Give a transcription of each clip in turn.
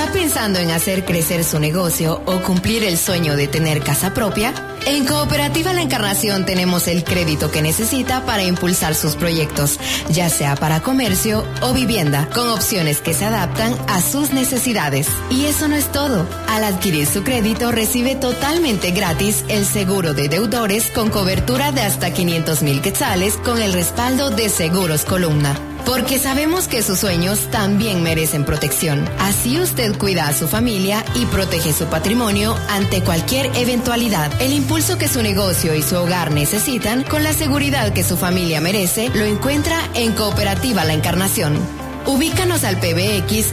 ¿Está pensando en hacer crecer su negocio o cumplir el sueño de tener casa propia? En Cooperativa La Encarnación tenemos el crédito que necesita para impulsar sus proyectos, ya sea para comercio o vivienda, con opciones que se adaptan a sus necesidades. Y eso no es todo. Al adquirir su crédito, recibe totalmente gratis el seguro de deudores con cobertura de hasta 500,000 quetzales con el respaldo de Seguros Columna. Porque sabemos que sus sueños también merecen protección. Así usted cuida a su familia y protege su patrimonio ante cualquier eventualidad. El impulso que su negocio y su hogar necesitan, con la seguridad que su familia merece, lo encuentra en Cooperativa La Encarnación. Ubícanos al PBX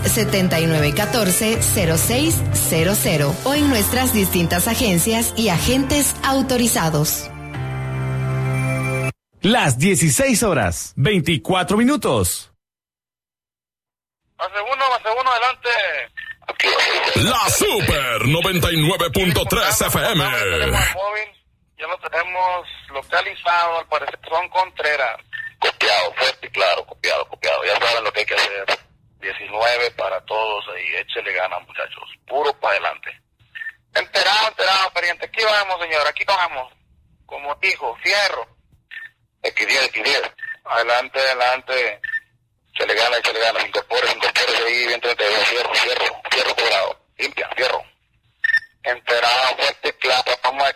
7914-0600 o en nuestras distintas agencias y agentes autorizados. Las 16 horas, 24 minutos. Más uno, adelante. La Super 99.3 FM. Ya lo tenemos localizado, al parecer son Contreras. Copiado, fuerte y claro, copiado. Ya saben lo que hay que hacer. 19 para todos ahí, échele ganas, muchachos. Puro para adelante. Enterado, pariente. Aquí vamos, señor, aquí vamos. Como dijo, fierro. X10. Adelante. Échele ganas. Incorpore ahí, bien, fierro cobrado. Limpia, fierro. Enterado, fuerte, claro. Vamos a